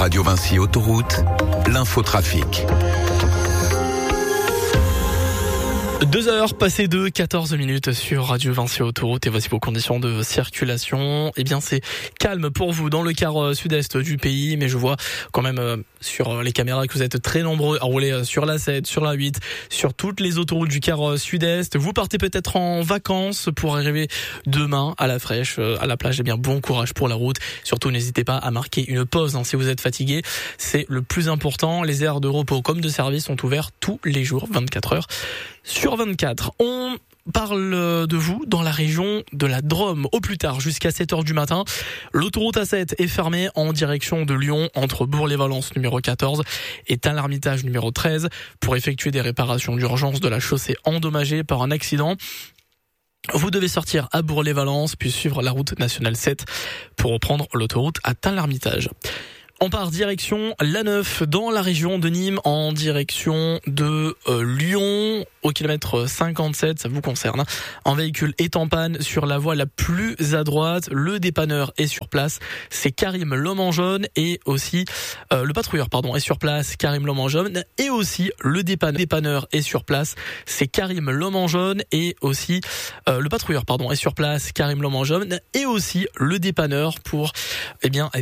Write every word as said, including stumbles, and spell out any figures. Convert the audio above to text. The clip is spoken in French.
Radio Vinci Autoroute, l'infotrafic. Deux heures passées de quatorze minutes sur Radio Vinci Autoroute et voici vos conditions de circulation. Eh bien, c'est calme pour vous dans le quart sud-est du pays, mais je vois quand même euh, sur les caméras que vous êtes très nombreux à rouler sur la sept, sur la huit, sur toutes les autoroutes du quart sud-est. Vous partez peut-être en vacances pour arriver demain à la fraîche, à la plage. Eh bien, bon courage pour la route. Surtout, n'hésitez pas à marquer une pause hein, si vous êtes fatigué. C'est le plus important. Les aires de repos comme de service sont ouvertes tous les jours, vingt-quatre heures sur vingt-quatre. On parle de vous dans la région de la Drôme au plus tard jusqu'à sept heures du matin. L'autoroute A sept est fermée en direction de Lyon entre Bourg-les-Valences numéro quatorze et Tain-l'Hermitage numéro treize pour effectuer des réparations d'urgence de la chaussée endommagée par un accident. Vous devez sortir à Bourg-les-Valences puis suivre la route nationale sept pour reprendre l'autoroute à Tain-l'Hermitage. On part direction l'A neuf dans la région de Nîmes en direction de euh, Lyon au kilomètre cinquante-sept, ça vous concerne. Un véhicule est en panne sur la voie la plus à droite, le dépanneur est sur place, c'est Karim l'homme en jaune et aussi euh, le patrouilleur pardon est sur place, Karim l'homme en jaune et aussi le dépanneur, dépanneur est sur place, c'est Karim l'homme en jaune et aussi euh, le patrouilleur pardon est sur place, Karim l'homme en jaune et aussi le dépanneur pour eh bien